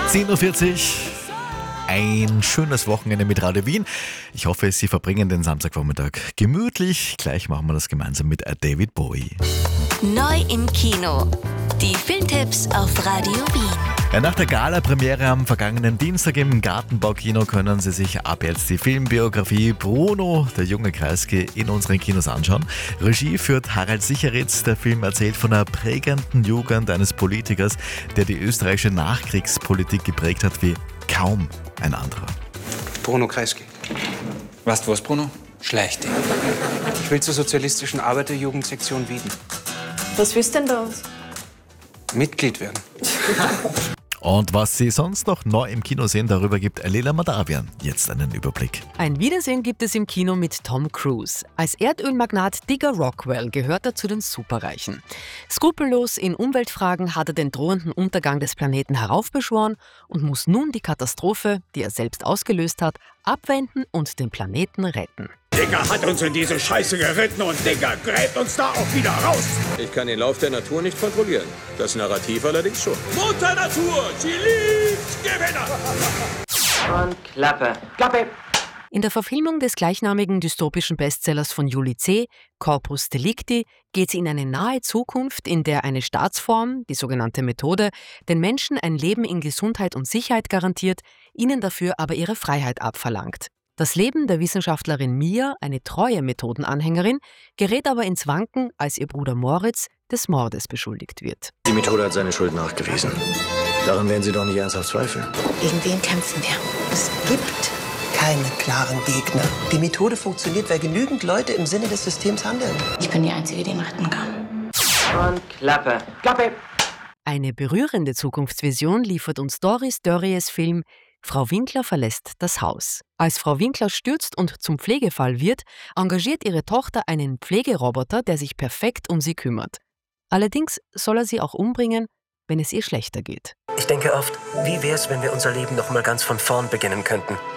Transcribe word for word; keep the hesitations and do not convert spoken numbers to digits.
zehn Uhr vierzig. Ein schönes Wochenende mit Radio Wien. Ich hoffe, Sie verbringen den Samstagvormittag gemütlich. Gleich machen wir das gemeinsam mit David Bowie. Neu im Kino. Die Filmtipps auf Radio Wien. Ja, nach der Gala-Premiere am vergangenen Dienstag im Gartenbaukino können Sie sich ab jetzt die Filmbiografie Bruno, der junge Kreisky, in unseren Kinos anschauen. Regie führt Harald Sicheritz. Der Film erzählt von einer prägenden Jugend eines Politikers, der die österreichische Nachkriegspolitik geprägt hat wie kaum ein anderer. Bruno Kreisky. Weißt du was, Bruno? Schleich dich. Ich will zur sozialistischen Arbeiterjugendsektion Wieden. Was willst du denn bei uns? Mitglied werden. Und was Sie sonst noch neu im Kino sehen, darüber gibt Leila Madavian jetzt einen Überblick. Ein Wiedersehen gibt es im Kino mit Tom Cruise. Als Erdölmagnat Digger Rockwell gehört er zu den Superreichen. Skrupellos in Umweltfragen hat er den drohenden Untergang des Planeten heraufbeschworen und muss nun die Katastrophe, die er selbst ausgelöst hat, abwenden und den Planeten retten. Digger hat uns in diese Scheiße geritten und Digger gräbt uns da auch wieder raus. Ich kann den Lauf der Natur nicht kontrollieren. Das Narrativ allerdings schon. Mutter Natur, sie liebt Gewinner. Und Klappe. Klappe. In der Verfilmung des gleichnamigen dystopischen Bestsellers von Julie C., Corpus Delicti, geht es in eine nahe Zukunft, in der eine Staatsform, die sogenannte Methode, den Menschen ein Leben in Gesundheit und Sicherheit garantiert, ihnen dafür aber ihre Freiheit abverlangt. Das Leben der Wissenschaftlerin Mia, eine treue Methodenanhängerin, gerät aber ins Wanken, als ihr Bruder Moritz des Mordes beschuldigt wird. Die Methode hat seine Schuld nachgewiesen. Daran werden Sie doch nicht ernsthaft zweifeln. Gegen wen kämpfen wir? Es gibt keine klaren Gegner. Die Methode funktioniert, weil genügend Leute im Sinne des Systems handeln. Ich bin die Einzige, die ihn retten kann. Und Klappe. Klappe. Eine berührende Zukunftsvision liefert uns Doris Dörries Film Frau Winkler verlässt das Haus. Als Frau Winkler stürzt und zum Pflegefall wird, engagiert ihre Tochter einen Pflegeroboter, der sich perfekt um sie kümmert. Allerdings soll er sie auch umbringen, wenn es ihr schlechter geht. Ich denke oft, wie wär's, wenn wir unser Leben noch mal ganz von vorn beginnen könnten?